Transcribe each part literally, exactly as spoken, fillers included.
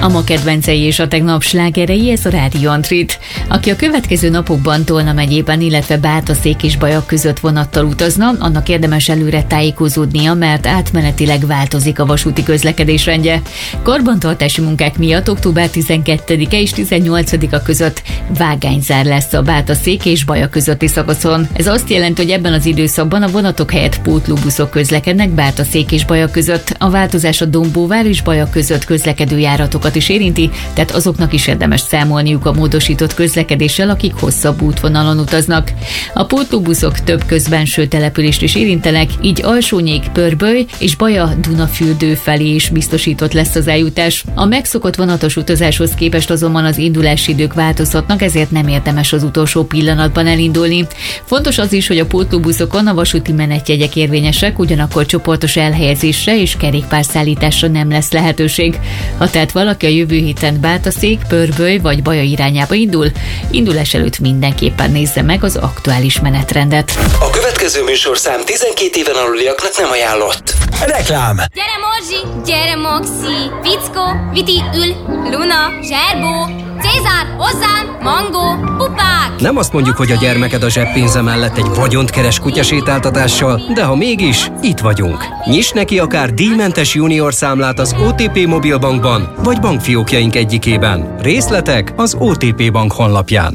A ma kedvencei és a tegnap slágerei, ez a Rádió Antrit. Aki a következő napokban Tolna megyében, illetve Bátaszék és Bajak között vonattal utazna, annak érdemes előre tájékozódnia, mert átmenetileg változik a vasúti közlekedés rendje. Karbantartási munkák miatt október tizenkettedike és tizennyolcadika között vágányzár lesz a Bátaszék és Bajak közötti szakaszon. Ez azt jelenti, hogy ebben az időszakban a vonatok helyett pótlóbuszok közlekednek Bátaszék és Bajak között. A változás a Dombóvár és Bajak között közlekedő járatokat is érinti, tehát azoknak is érdemes számolniuk a módosított közlekedéssel, akik hosszabb útvonalon utaznak. A pótlóbuszok több közbenső települést is érintenek, így Alsónyék, Pörböly és Baja Dunafürdő felé is biztosított lesz az eljutás. A megszokott vonatos utazáshoz képest azonban az indulási idők változhatnak, ezért nem érdemes az utolsó pillanatban elindulni. Fontos az is, hogy a pótlóbuszokon a vasúti menetjegyek érvényesek, ugyanakkor csoportos elhelyezésre és kerékpárszállításra nem lesz lehetőség. Ha tehát valaki a jövő héten Bátaszék, Pörböly vagy Baja irányába indul, indulás előtt mindenképpen nézze meg az aktuális menetrendet. A következő műsorszám tizenkét éven aluliaknak nem ajánlott. Reklám! Gyere Morzsi, gyere Moxi, Fickó, Viti, Ül, Luna, Zserbó, Cézár, hozzám, Mangó, Pupák! Nem azt mondjuk, hogy a gyermeked a zseppénze mellett egy vagyont keres kutyasétáltatással, de ha mégis, itt vagyunk. Nyiss neki akár díjmentes junior számlát az o té pé Mobilbankban, vagy bankfiókjaink egyikében. Részletek az o té pé Bank honlapján.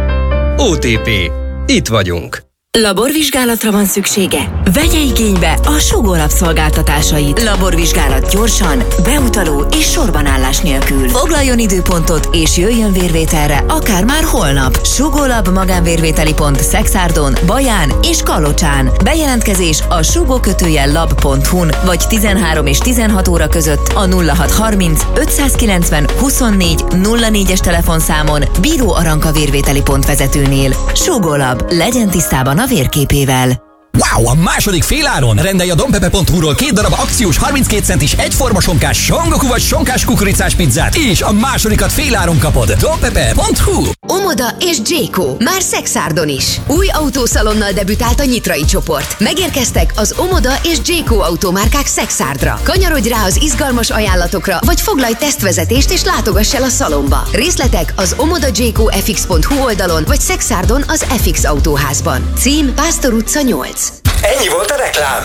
o té pé. Itt vagyunk. Laborvizsgálatra van szüksége? Vegye igénybe a Sugó Lab szolgáltatásait. Laborvizsgálat gyorsan, beutaló és sorbanállás nélkül. Foglaljon időpontot és jöjjön vérvételre akár már holnap. Sugó Lab magánvérvételi pont Szexárdon, Baján és Kalocsán. Bejelentkezés a sugó kötőjel lab pont hu-n vagy tizenhárom és tizenhat óra között a nulla hat harminc ötszázkilencven huszonnégy nulla négyes telefonszámon Bíró Aranka vérvételi pont vezetőnél. Sugó Lab, legyen tisztában a vérképével. Wow! A második féláron rendelj a dompepe pont hu-ról két darab akciós harminckét centis egyforma sonkás songoku vagy sonkás kukoricás pizzát, és a másodikat féláron kapod. dompepe pont hu. Omoda és Jayco. Már Szexárdon is. Új autószalonnal debütált a Nyitrai csoport. Megérkeztek az Omoda és Jayco automárkák Szexárdra. Kanyarodj rá az izgalmas ajánlatokra, vagy foglalj tesztvezetést és látogass el a szalomba. Részletek az omoda jayco f x pont hu oldalon, vagy Szexárdon az ef iksz autóházban. Cím Pásztor utca nyolc. Ennyi volt a reklám.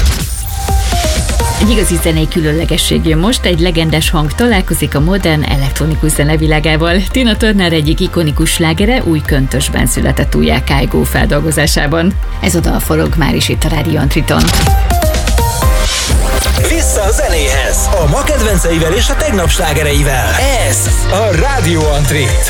Egy igazi zenei különlegesség jön most, egy legendás hang találkozik a modern elektronikus zene világával. Tina Turner egyik ikonikus slágere új köntösben született újjá Kygo feldolgozásában. Ez a dal forog már is itt a Rádió Antriton. Vissza a zenéhez, a ma kedvenceivel és a tegnap slágereivel. Ez a Rádió Antrit.